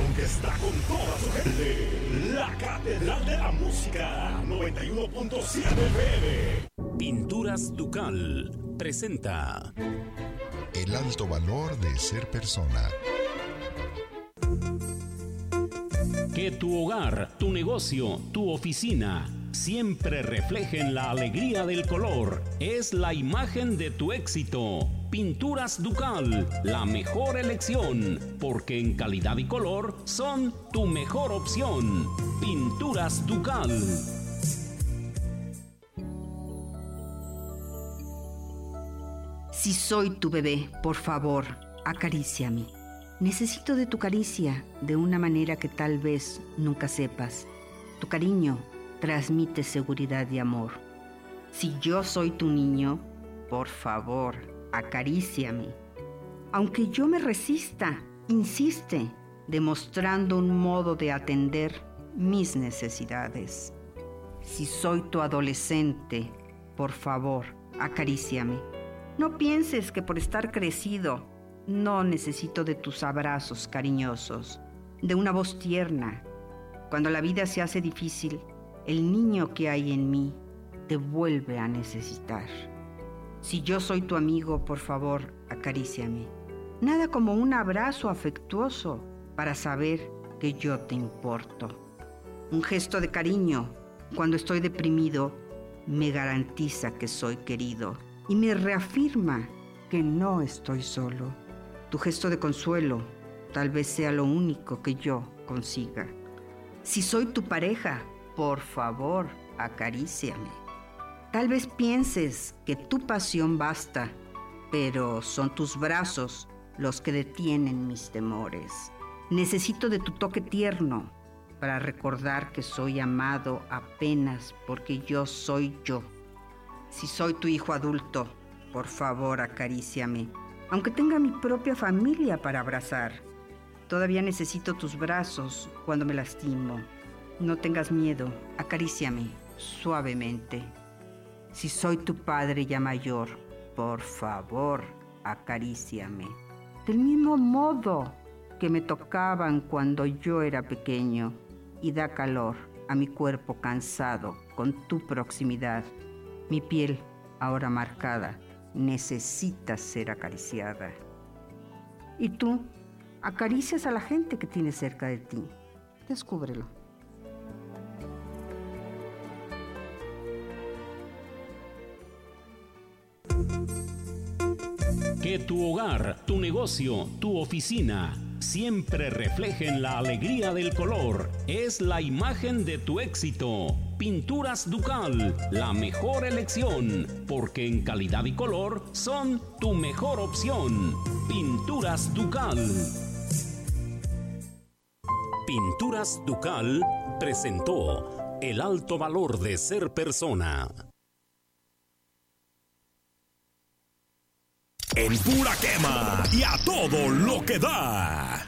que está con toda su gente. La Catedral de la Música, 91.7 FM. Pinturas Ducal presenta El alto valor de ser persona. Que tu hogar, tu negocio, tu oficina siempre reflejen la alegría del color. Es la imagen de tu éxito. Pinturas Ducal, la mejor elección, porque en calidad y color son tu mejor opción. Pinturas Ducal. Si soy tu bebé, por favor, acaríciame. Necesito de tu caricia de una manera que tal vez nunca sepas. Tu cariño transmite seguridad y amor. Si yo soy tu niño, por favor, acaríciame. Aunque yo me resista, insiste, demostrando un modo de atender mis necesidades. Si soy tu adolescente, por favor, acaríciame. No pienses que por estar crecido no necesito de tus abrazos cariñosos, de una voz tierna. Cuando la vida se hace difícil, el niño que hay en mí te vuelve a necesitar. Si yo soy tu amigo, por favor, acaríciame. Nada como un abrazo afectuoso para saber que yo te importo. Un gesto de cariño cuando estoy deprimido me garantiza que soy querido y me reafirma que no estoy solo. Tu gesto de consuelo tal vez sea lo único que yo consiga. Si soy tu pareja, por favor, acaríciame. Tal vez pienses que tu pasión basta, pero son tus brazos los que detienen mis temores. Necesito de tu toque tierno para recordar que soy amado apenas porque yo soy yo. Si soy tu hijo adulto, por favor, acaríciame. Aunque tenga mi propia familia para abrazar, todavía necesito tus brazos cuando me lastimo. No tengas miedo, acaríciame suavemente. Si soy tu padre ya mayor, por favor, acaríciame. Del mismo modo que me tocaban cuando yo era pequeño, y da calor a mi cuerpo cansado con tu proximidad. Mi piel, ahora marcada, necesita ser acariciada. Y tú, acaricias a la gente que tienes cerca de ti. Descúbrelo. Que tu hogar, tu negocio, tu oficina siempre reflejen la alegría del color. Es la imagen de tu éxito. Pinturas Ducal, la mejor elección, porque en calidad y color son tu mejor opción. Pinturas Ducal. Pinturas Ducal presentó el alto valor de ser persona. En pura quema y a todo lo que da.